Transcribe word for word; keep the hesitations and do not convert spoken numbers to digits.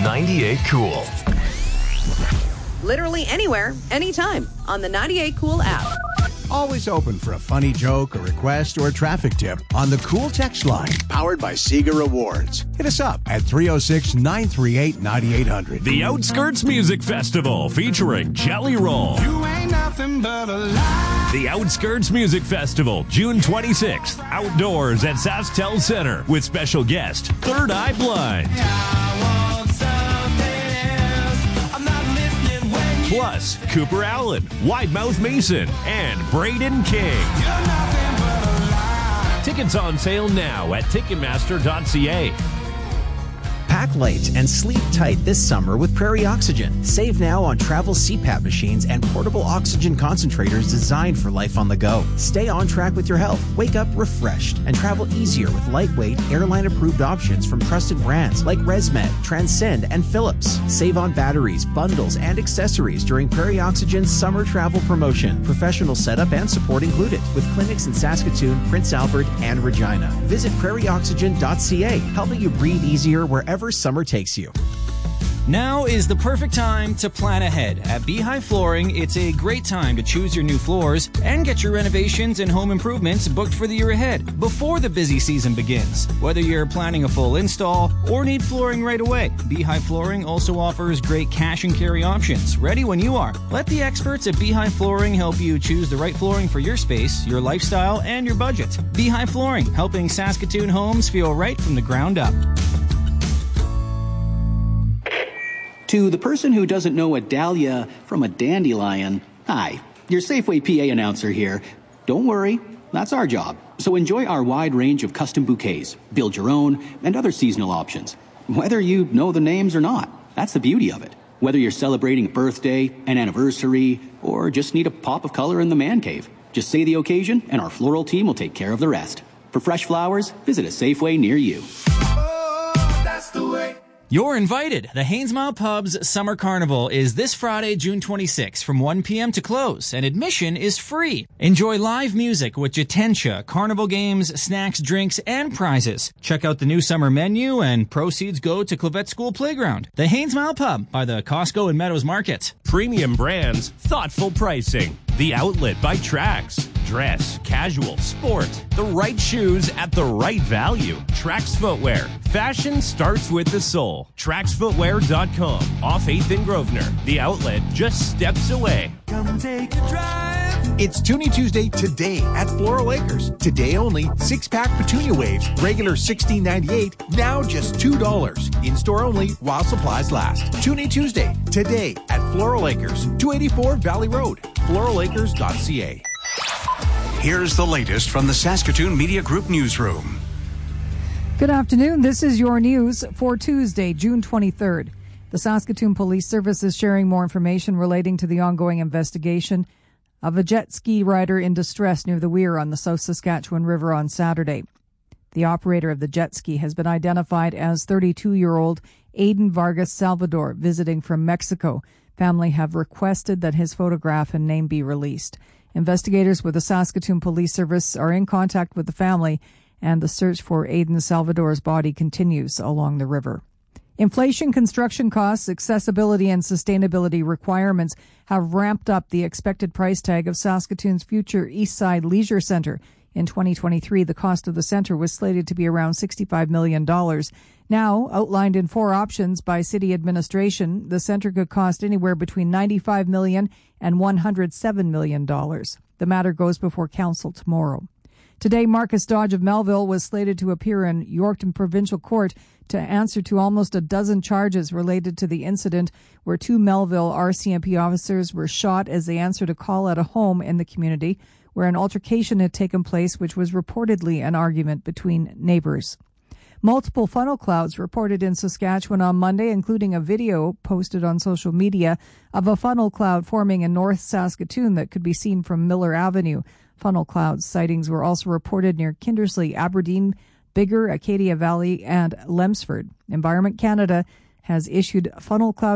ninety-eight Cool. Literally anywhere, anytime on the ninety-eight Cool app. Always open for a funny joke, a request, or a traffic tip on the Cool text line, powered by Sega Rewards. Hit us up at three oh six, nine three eight, nine eight hundred. The Outskirts Music Festival featuring Jelly Roll. You ain't nothing but a lie. The Outskirts Music Festival, June twenty-sixth, outdoors at SaskTel Center with special guest Third Eye Blind. I want something else. I'm not listening when you Plus, Cooper Allen, Widemouth Mason, and Braden King. You're nothing but a lie. Tickets on sale now at Ticketmaster dot c a. Pack light and sleep tight this summer with Prairie Oxygen. Save now on travel C PAP machines and portable oxygen concentrators designed for life on the go. Stay on track with your health. Wake up refreshed and travel easier with lightweight, airline-approved options from trusted brands like ResMed, Transcend, and Philips. Save on batteries, bundles, and accessories during Prairie Oxygen's summer travel promotion. Professional setup and support included, with clinics in Saskatoon, Prince Albert, and Regina. Visit prairie oxygen dot c a, helping you breathe easier wherever summer takes you. Now is the perfect time to plan ahead. At Beehive Flooring, it's a great time to choose your new floors and get your renovations and home improvements booked for the year ahead before the busy season begins. Whether you're planning a full install or need flooring right away, Beehive Flooring also offers great cash and carry options, ready when you are. Let the experts at Beehive Flooring help you choose the right flooring for your space, your lifestyle, and your budget. Beehive Flooring, helping Saskatoon homes feel right from the ground up. To the person who doesn't know a dahlia from a dandelion, hi, your Safeway P A announcer here. Don't worry, that's our job. So enjoy our wide range of custom bouquets, build your own, and other seasonal options. Whether you know the names or not, that's the beauty of it. Whether you're celebrating a birthday, an anniversary, or just need a pop of color in the man cave, just say the occasion and our floral team will take care of the rest. For fresh flowers, visit a Safeway near you. Oh, that's the way. You're invited. The Haynesmile Pub's Summer Carnival is this Friday, June twenty-sixth from one p.m. to close, and admission is free. Enjoy live music with Jatensha, carnival games, snacks, drinks, and prizes. Check out the new summer menu, and proceeds go to Clavette School Playground. The Haynesmile Pub by the Costco and Meadows Market. Premium brands, thoughtful pricing. The Outlet by Trax. Dress, casual, sport. The right shoes at the right value. Trax Footwear. Fashion starts with the soul. trax footwear dot com. Off eighth and Grosvenor. The Outlet just steps away. Come take a drive. It's Toonie Tuesday today at Floral Acres. Today only, six-pack Petunia Waves, regular sixteen ninety-eight, now just two dollars. In-store only while supplies last. Toonie Tuesday today at Floral Acres, two eighty-four Valley Road, floral acres dot c a. Here's the latest from the Saskatoon Media Group newsroom. Good afternoon. This is your news for Tuesday, June twenty-third. The Saskatoon Police Service is sharing more information relating to the ongoing investigation of a jet ski rider in distress near the Weir on the South Saskatchewan River on Saturday. The operator of the jet ski has been identified as thirty-two-year-old Aiden Vargas Salvador, visiting from Mexico. Family have requested that his photograph and name be released. Investigators with the Saskatoon Police Service are in contact with the family, and the search for Aiden Salvador's body continues along the river. Inflation, construction costs, accessibility, and sustainability requirements have ramped up the expected price tag of Saskatoon's future Eastside Leisure Centre. In twenty twenty-three, the cost of the centre was slated to be around sixty-five million dollars. Now, outlined in four options by city administration, the centre could cost anywhere between ninety-five million dollars and one hundred seven million dollars. The matter goes before council tomorrow. Today, Marcus Dodge of Melville was slated to appear in Yorkton Provincial Court to answer to almost a dozen charges related to the incident where two Melville R C M P officers were shot as they answered a call at a home in the community where an altercation had taken place, which was reportedly an argument between neighbors. Multiple funnel clouds reported in Saskatchewan on Monday, including a video posted on social media of a funnel cloud forming in North Saskatoon that could be seen from Miller Avenue. Funnel cloud sightings were also reported near Kindersley, Aberdeen, Bigger, Acadia Valley, and Lemsford. Environment Canada has issued funnel cloud